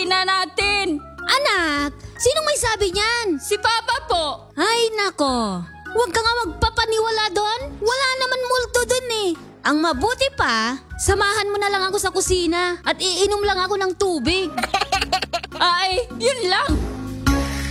kusina natin. Anak, sinong may sabi niyan? Si Papa po. Ay nako, huwag ka nga magpapaniwala doon. Wala naman multo doon eh. Ang mabuti pa, samahan mo na lang ako sa kusina at iinom lang ako ng tubig. Ay, yun lang.